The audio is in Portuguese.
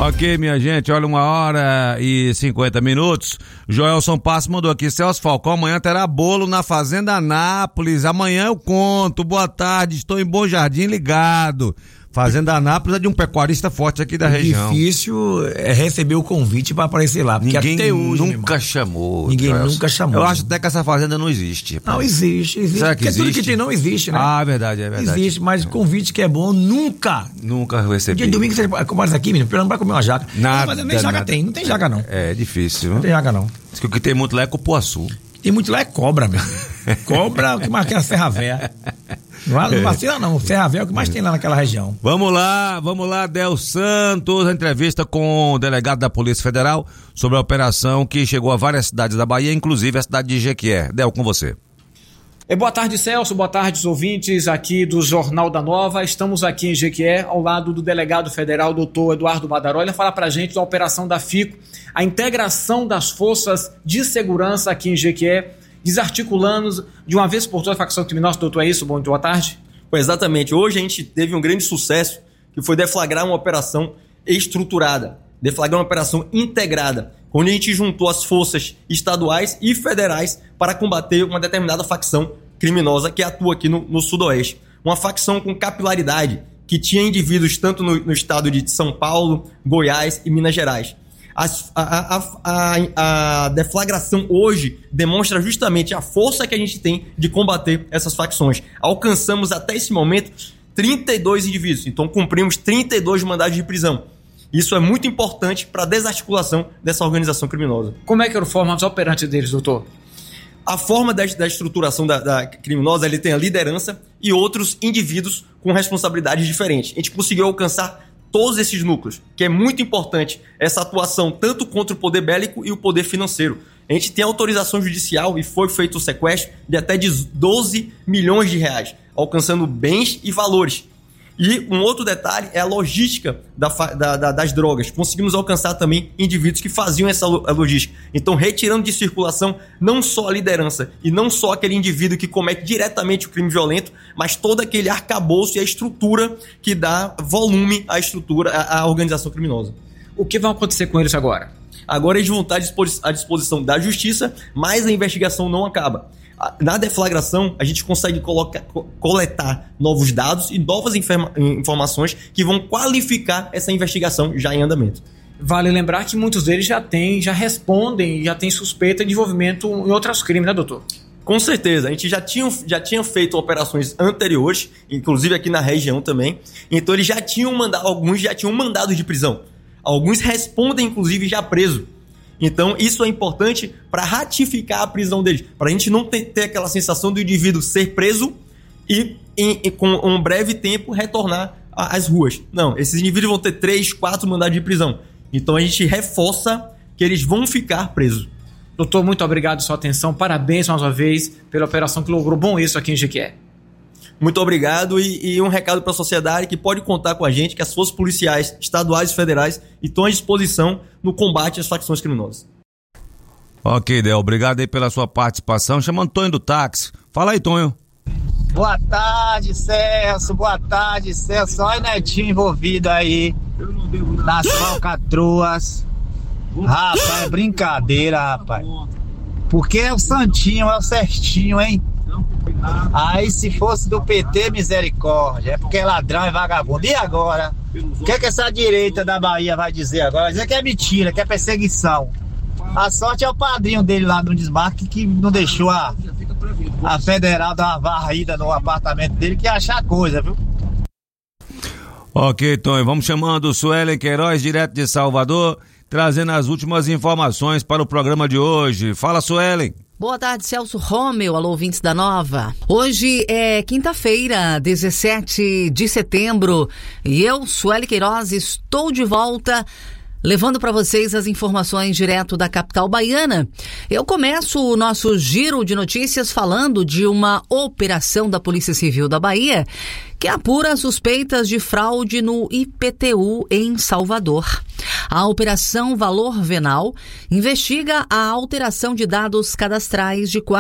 Ok, minha gente, olha, 1h50. Joelson Passo mandou aqui: Celso Falcão, amanhã terá bolo na Fazenda Anápolis. Amanhã eu conto. Boa tarde, estou em Bom Jardim ligado. Fazenda Anápolis é de um pecuarista forte aqui da região. Difícil é receber o convite para aparecer lá. Porque ninguém até hoje, nunca chamou. Ninguém nunca chamou. Eu acho até que essa fazenda não existe. Rapaz. Não existe. Será que existe? Tudo que tem não existe, né? Ah, é verdade. Existe, mas convite que é bom, nunca recebi. Dia de domingo você compara aqui, menino, pelo menos pra comer uma jaca. Nada. Mas nem jaca tem, não tem jaca não. É difícil. Não tem jaca não. Diz que o que tem muito lá é cupuaçu. Tem muito lá é cobra, meu. Cobra, o que mais quer é Serra Véia. Não vacila não, Serra Véia é o que mais tem lá naquela região. Vamos lá, Del Santos, a entrevista com o delegado da Polícia Federal sobre a operação que chegou a várias cidades da Bahia, inclusive a cidade de Jequié. Del, com você. Boa tarde, Celso, boa tarde os ouvintes aqui do Jornal da Nova. Estamos aqui em Jequié, ao lado do delegado federal, doutor Eduardo Badaró. Ele fala pra gente da operação da FICO, a integração das forças de segurança aqui em Jequié, desarticulando de uma vez por todas a facção criminosa. Doutor, é isso? Boa tarde. Exatamente. Hoje a gente teve um grande sucesso, que foi deflagrar uma operação estruturada, deflagrar uma operação integrada, onde a gente juntou as forças estaduais e federais para combater uma determinada facção criminosa que atua aqui no Sudoeste. Uma facção com capilaridade, que tinha indivíduos tanto no estado de São Paulo, Goiás e Minas Gerais. A deflagração hoje demonstra justamente a força que a gente tem de combater essas facções. Alcançamos até esse momento 32 indivíduos, então cumprimos 32 mandados de prisão. Isso é muito importante para a desarticulação dessa organização criminosa. Como é que era a forma operante deles, doutor? A forma da estruturação da criminosa, ele tem a liderança e outros indivíduos com responsabilidades diferentes. A gente conseguiu alcançar todos esses núcleos, que é muito importante essa atuação tanto contra o poder bélico e o poder financeiro. A gente tem autorização judicial e foi feito o sequestro de até 12 milhões de reais, alcançando bens e valores. E um outro detalhe é a logística das drogas. Conseguimos alcançar também indivíduos que faziam essa logística. Então, retirando de circulação não só a liderança e não só aquele indivíduo que comete diretamente o crime violento, mas todo aquele arcabouço e a estrutura que dá volume à organização criminosa. O que vai acontecer com eles agora? Agora eles vão estar à disposição da justiça, mas a investigação não acaba. Na deflagração, a gente consegue coletar novos dados e novas informações que vão qualificar essa investigação já em andamento. Vale lembrar que muitos deles já respondem, já têm suspeita de envolvimento em outros crimes, né, doutor? Com certeza, a gente já tinha feito operações anteriores, inclusive aqui na região também, então eles alguns já tinham mandado de prisão. Alguns respondem, inclusive, já preso. Então, isso é importante para ratificar a prisão deles, para a gente não ter aquela sensação do indivíduo ser preso e com um breve tempo, retornar às ruas. Não, esses indivíduos vão ter 3, 4 mandados de prisão. Então, a gente reforça que eles vão ficar presos. Doutor, muito obrigado pela sua atenção. Parabéns, mais uma vez, pela operação que logrou bom isso aqui em Jequié. Muito obrigado e um recado para a sociedade que pode contar com a gente, que as forças policiais estaduais e federais estão à disposição no combate às facções criminosas. Ok, Del, obrigado aí pela sua participação. Chama Tonho do táxi. Fala aí, Tonho. Boa tarde, Celso. Olha o Netinho envolvido aí nas falcatruas. Rapaz, é brincadeira, rapaz. Porque é o santinho, é o certinho, hein? Aí se fosse do PT, misericórdia. É porque é ladrão e vagabundo. E agora? O que essa direita da Bahia vai dizer agora? Vai dizer que é mentira, que é perseguição. A sorte é o padrinho dele lá no desmarque que não deixou a federal dar uma varrida no apartamento dele, que ia achar coisa, viu? Ok, Tonho, vamos chamando o Suelen Queiroz, direto de Salvador, trazendo as últimas informações para o programa de hoje. Fala, Suelen. Boa tarde, Celso Romeu, alô, ouvintes da Nova. Hoje é quinta-feira, 17 de setembro, e eu, Sueli Queiroz, estou de volta levando para vocês as informações direto da capital baiana. Eu começo o nosso giro de notícias falando de uma operação da Polícia Civil da Bahia que apura suspeitas de fraude no IPTU em Salvador. A Operação Valor Venal investiga a alteração de dados cadastrais de